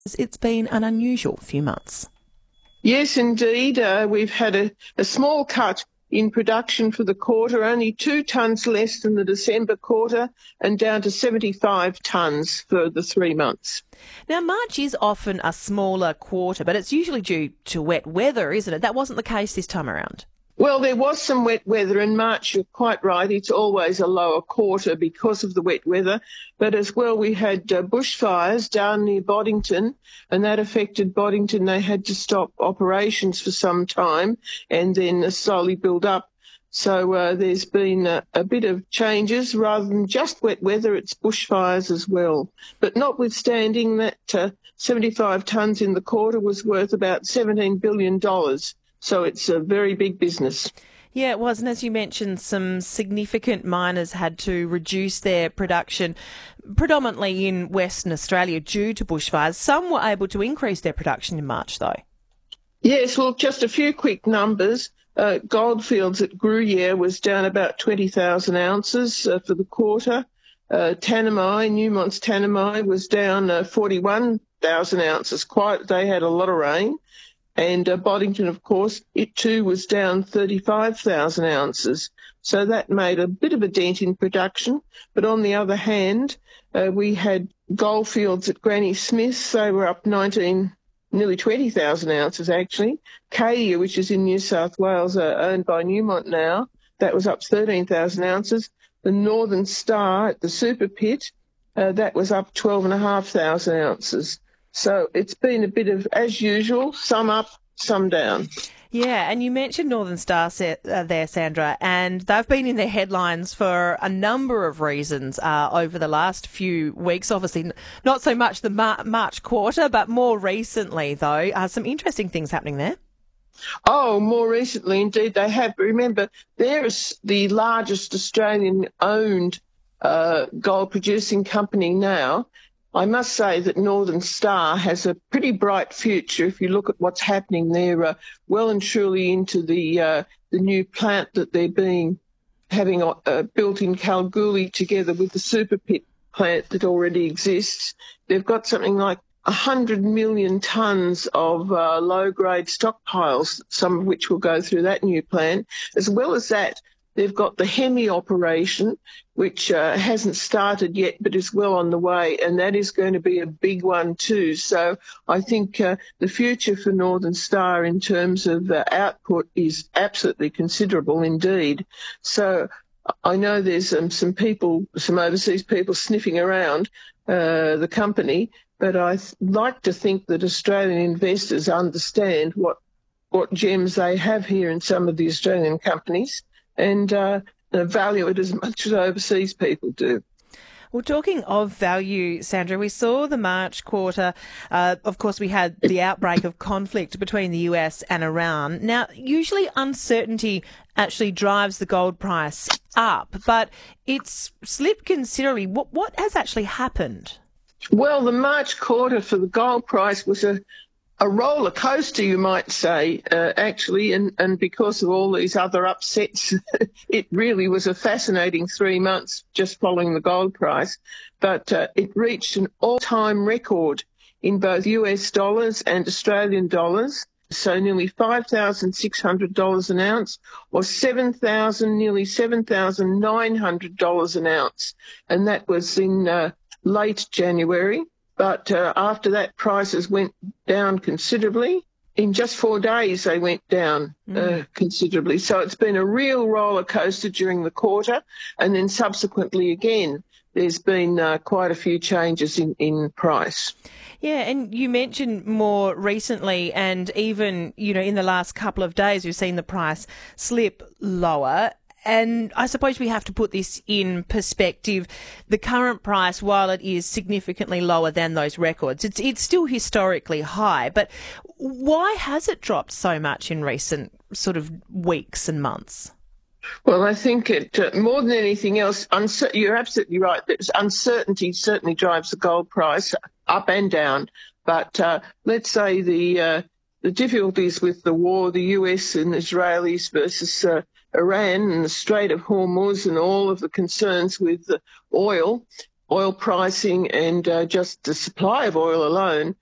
It's been an unusual few months. Yes, indeed. We've had a small cut in production for the quarter, only 2 tonnes less than the December quarter and down to 75 tonnes for the 3 months. Now, March is often a smaller quarter, but it's usually due to wet weather, isn't it? That wasn't the case this time around. Well, there was some wet weather in March. You're quite right. It's always a lower quarter because of the wet weather. But as well, we had bushfires down near Boddington, and that affected Boddington. They had to stop operations for some time and then slowly build up. So there's been a bit of changes. Rather than just wet weather, it's bushfires as well. But notwithstanding that, 75 tonnes in the quarter was worth about $17 billion. So it's a very big business. Yeah, it was. And as you mentioned, some significant miners had to reduce their production, predominantly in Western Australia, due to bushfires. Some were able to increase their production in March, though. Yes, well, just a few quick numbers. Goldfields at Gruyere was down about 20,000 ounces for the quarter. Newmont's Tanami was down 41,000 ounces. They had a lot of rain. And Boddington, of course, it too was down 35,000 ounces. So that made a bit of a dent in production. But on the other hand, we had Goldfields at Granny Smith's. They were up nearly 20,000 ounces, actually. Cadia, which is in New South Wales, owned by Newmont now, that was up 13,000 ounces. The Northern Star at the Super Pit, that was up 12,500 ounces. So it's been a bit of, as usual, some up, some down. Yeah, and you mentioned Northern Star there, Sandra, and they've been in the headlines for a number of reasons over the last few weeks. Obviously, not so much the March quarter, but more recently, though. Some interesting things happening there. Oh, more recently, indeed, they have. Remember, they're the largest Australian-owned gold-producing company now. I must say that Northern Star has a pretty bright future if you look at what's happening there, well and truly into the new plant that they're having built in Kalgoorlie together with the Super Pit plant that already exists. They've got something like 100 million tonnes of low-grade stockpiles, some of which will go through that new plant. As well as that, they've got the Hemi operation, which hasn't started yet but is well on the way, and that is going to be a big one too. So I think the future for Northern Star in terms of output is absolutely considerable indeed. So I know there's some overseas people sniffing around the company, but I like to think that Australian investors understand what gems they have here in some of the Australian companies, and value it as much as overseas people do. Well, talking of value, Sandra, we saw the March quarter. Of course, we had the outbreak of conflict between the US and Iran. Now, usually uncertainty actually drives the gold price up, but it's slipped considerably. What has actually happened? Well, the March quarter for the gold price was a roller coaster, you might say, actually, and because of all these other upsets, it really was a fascinating 3 months just following the gold price. But it reached an all-time record in both US dollars and Australian dollars, so nearly $5,600 an ounce, or nearly $7,900 an ounce, and that was in late January. But after that, prices went down considerably. In just 4 days, they went down considerably. So it's been a real roller coaster during the quarter. And then subsequently again, there's been quite a few changes in price. Yeah, and you mentioned more recently and even, in the last couple of days, we've seen the price slip lower. And I suppose we have to put this in perspective. The current price, while it is significantly lower than those records, it's still historically high. But why has it dropped so much in recent sort of weeks and months? Well, I think more than anything else, you're absolutely right. Uncertainty certainly drives the gold price up and down. But let's say the difficulties with the war, the US and Israelis versus Iran and the Strait of Hormuz and all of the concerns with oil pricing and just the supply of oil alone